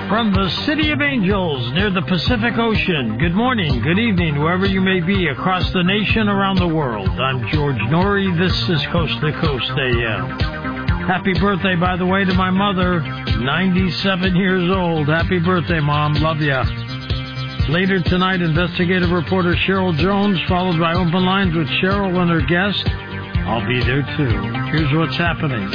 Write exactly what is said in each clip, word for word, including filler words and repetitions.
From the City of Angels near the Pacific Ocean, good morning, good evening, wherever you may be across the nation, around the world. I'm George Norrie. This is Coast to Coast A M. Happy birthday, by the way, to my mother, ninety-seven years old. Happy birthday, Mom. Love ya. Later tonight, investigative reporter Cheryl Jones, followed by Open Lines with Cheryl and her guest. I'll be there, too. Here's what's happening.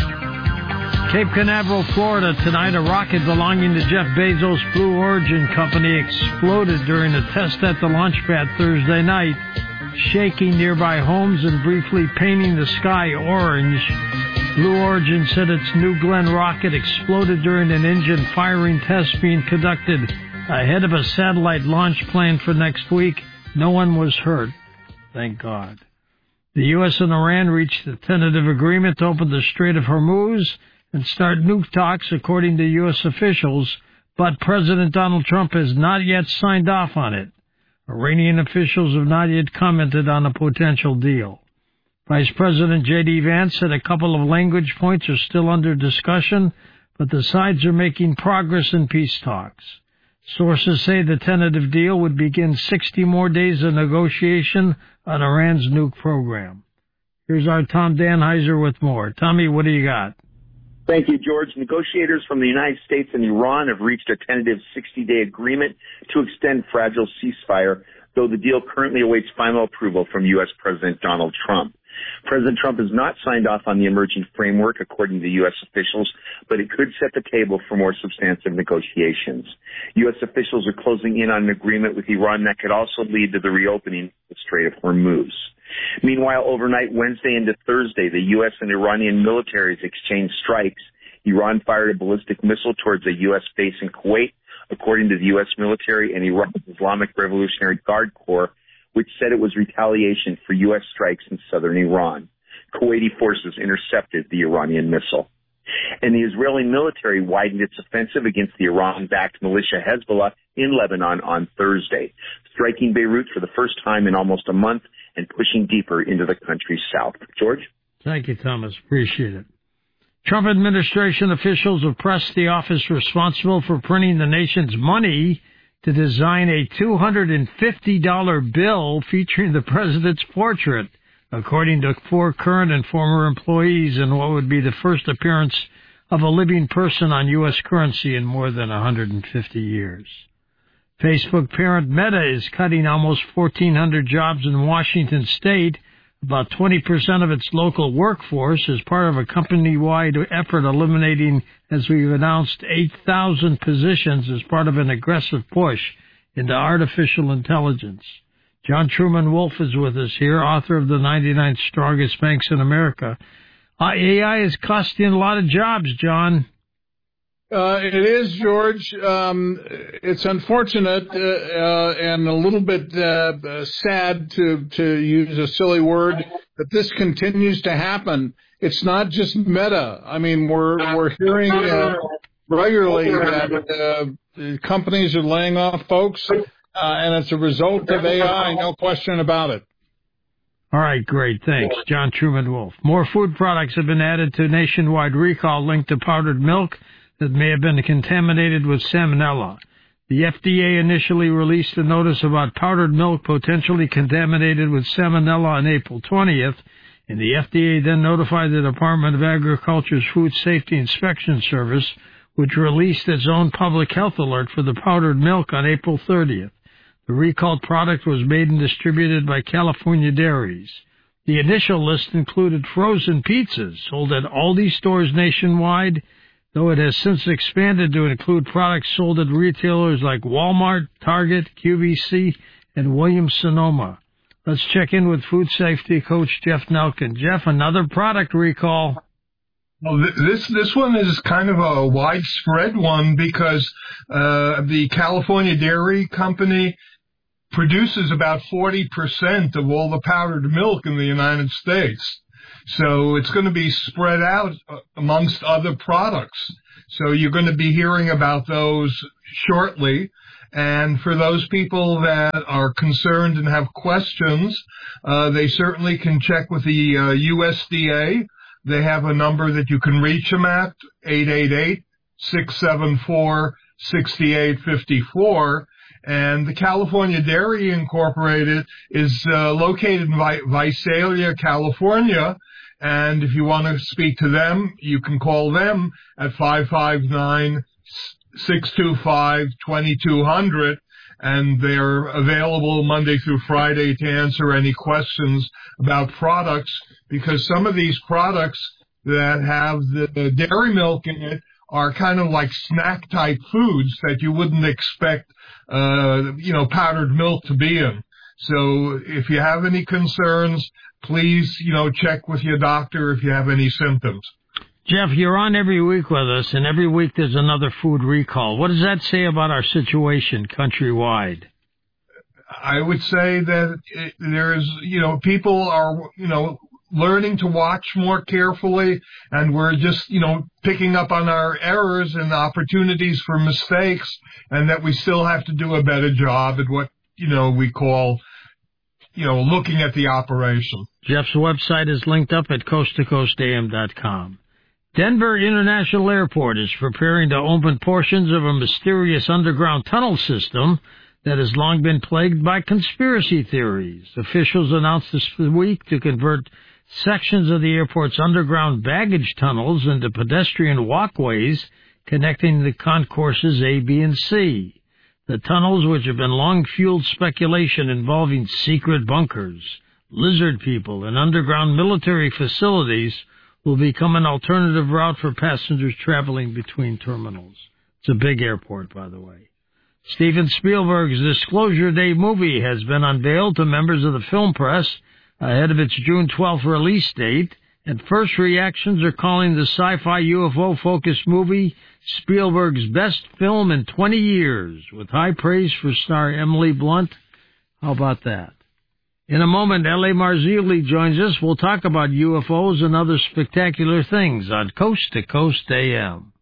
Cape Canaveral, Florida, tonight, a rocket belonging to Jeff Bezos' Blue Origin company exploded during a test at the launch pad Thursday night, shaking nearby homes and briefly painting the sky orange. Blue Origin said its New Glenn rocket exploded during an engine firing test being conducted ahead of a satellite launch planned for next week. No one was hurt. Thank God. The U S and Iran reached a tentative agreement to open the Strait of Hormuz and start nuke talks, according to U S officials, but President Donald Trump has not yet signed off on it. Iranian officials have not yet commented on a potential deal. Vice President J D. Vance said a couple of language points are still under discussion, but the sides are making progress in peace talks. Sources say the tentative deal would begin sixty more days of negotiation on Iran's nuke program. Here's our Tom Danheiser with more. Tommy, what do you got? Thank you, George. Negotiators from the United States and Iran have reached a tentative sixty-day agreement to extend fragile ceasefire, though the deal currently awaits final approval from U S. President Donald Trump. President Trump has not signed off on the emerging framework, according to U S officials, but it could set the table for more substantive negotiations. U S officials are closing in on an agreement with Iran that could also lead to the reopening of the Strait of Hormuz. Meanwhile, overnight Wednesday into Thursday, the U S and Iranian militaries exchanged strikes. Iran fired a ballistic missile towards a U S base in Kuwait, according to the U S military and Iran's Islamic Revolutionary Guard Corps, which said it was retaliation for U S strikes in southern Iran. Kuwaiti forces intercepted the Iranian missile. And the Israeli military widened its offensive against the Iran-backed militia Hezbollah in Lebanon on Thursday, striking Beirut for the first time in almost a month and pushing deeper into the country's south. George? Thank you, Thomas. Appreciate it. Trump administration officials have pressed the office responsible for printing the nation's money to design a two hundred fifty dollars bill featuring the president's portrait, according to four current and former employees, in what would be the first appearance of a living person on U S currency in more than one hundred fifty years. Facebook parent Meta is cutting almost fourteen hundred jobs in Washington state, about twenty percent of its local workforce, as part of a company-wide effort eliminating, as we've announced, eight thousand positions as part of an aggressive push into artificial intelligence. John Truman Wolf is with us here, author of the ninety-nine Strongest Banks in America. Uh, A I is costing a lot of jobs, John. Uh, it is, George. Um, it's unfortunate uh, uh, and a little bit uh, sad to, to use a silly word that this continues to happen. It's not just Meta. I mean, we're we're hearing uh, regularly that uh, companies are laying off folks, uh, and it's a result of A I, no question about it. All right, great. Thanks. John Truman Wolf. More food products have been added to nationwide recall linked to powdered milk that may have been contaminated with salmonella. The F D A initially released a notice about powdered milk potentially contaminated with salmonella on April twentieth, and the F D A then notified the Department of Agriculture's Food Safety Inspection Service, which released its own public health alert for the powdered milk on April thirtieth. The recalled product was made and distributed by California Dairies. The initial list included frozen pizzas sold at Aldi stores nationwide, though it has since expanded to include products sold at retailers like Walmart, Target, Q V C, and Williams-Sonoma. Let's check in with food safety coach Jeff Nelkin. Jeff, another product recall. Well, this this one is kind of a widespread one because uh, the California Dairy Company produces about forty percent of all the powdered milk in the United States. So it's going to be spread out amongst other products. So you're going to be hearing about those shortly. And for those people that are concerned and have questions, uh, they certainly can check with the uh, U S D A. They have a number that you can reach them at, eight eight eight, six seven four, six eight five four. And the California Dairy Incorporated is uh, located in Vi- Visalia, California. And if you want to speak to them, you can call them at five five nine, six two five, two two zero zero. And they're available Monday through Friday to answer any questions about products, because some of these products that have the, the dairy milk in it are kind of like snack type foods that you wouldn't expect, uh, you know, powdered milk to be in. So if you have any concerns, please, you know, check with your doctor if you have any symptoms. Jeff, you're on every week with us, and every week there's another food recall. What does that say about our situation countrywide? I would say that it, there's, you know, people are, you know, learning to watch more carefully, and we're just, you know, picking up on our errors and opportunities for mistakes, and that we still have to do a better job at what, you know, we call, you know, looking at the operation. Jeff's website is linked up at coast to coast a m dot com. Denver International Airport is preparing to open portions of a mysterious underground tunnel system that has long been plagued by conspiracy theories. Officials announced this week to convert sections of the airport's underground baggage tunnels into pedestrian walkways connecting the concourses A, B, and C. The tunnels, which have been long fueled speculation involving secret bunkers, lizard people, and underground military facilities, will become an alternative route for passengers traveling between terminals. It's a big airport, by the way. Steven Spielberg's Disclosure Day movie has been unveiled to members of the film press ahead of its June twelfth release date, and first reactions are calling the sci-fi U F O-focused movie Spielberg's best film in twenty years, with high praise for star Emily Blunt. How about that? In a moment, L A. Marzulli joins us. We'll talk about U F Os and other spectacular things on Coast to Coast A M.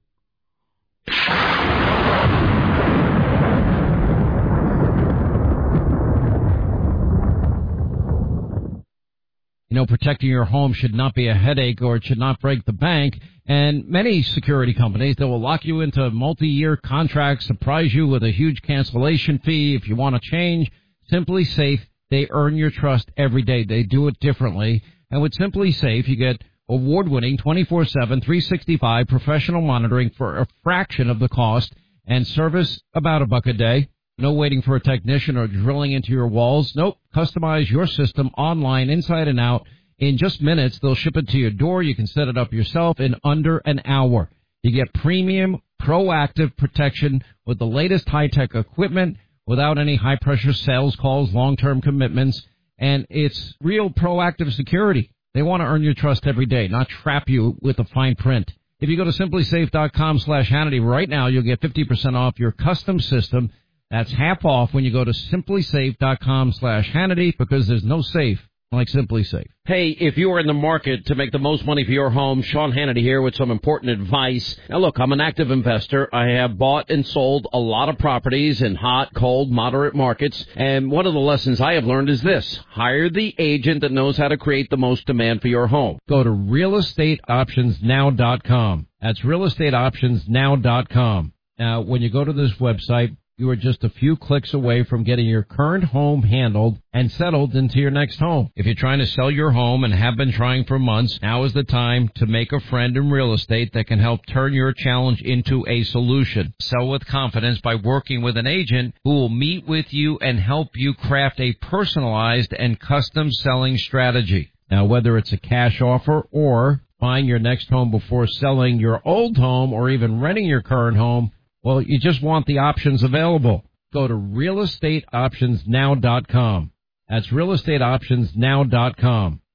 You know, protecting your home should not be a headache, or it should not break the bank. And many security companies, they will lock you into multi-year contracts, surprise you with a huge cancellation fee if you want to change. Simply Safe, they earn your trust every day. They do it differently. And with Simply Safe, you get award-winning twenty-four seven, three sixty-five professional monitoring for a fraction of the cost, and service about a buck a day. No waiting for a technician or drilling into your walls. Nope. Customize your system online, inside and out. In just minutes, they'll ship it to your door. You can set it up yourself in under an hour. You get premium, proactive protection with the latest high-tech equipment without any high-pressure sales calls, long-term commitments, and it's real proactive security. They want to earn your trust every day, not trap you with a fine print. If you go to simply safe dot com slash Hannity right now, you'll get fifty percent off your custom system. That's half off when you go to simply safe dot com slash Hannity, because there's no safe like Simply Safe. Hey, if you are in the market to make the most money for your home, Sean Hannity here with some important advice. Now, look, I'm an active investor. I have bought and sold a lot of properties in hot, cold, moderate markets. And one of the lessons I have learned is this: hire the agent that knows how to create the most demand for your home. Go to real estate options now dot com. That's real estate options now dot com. Now, when you go to this website, you are just a few clicks away from getting your current home handled and settled into your next home. If you're trying to sell your home and have been trying for months, now is the time to make a friend in real estate that can help turn your challenge into a solution. Sell with confidence by working with an agent who will meet with you and help you craft a personalized and custom selling strategy. Now, whether it's a cash offer or buying your next home before selling your old home, or even renting your current home, well, you just want the options available. Go to real estate options now dot com. That's real estate options now dot com.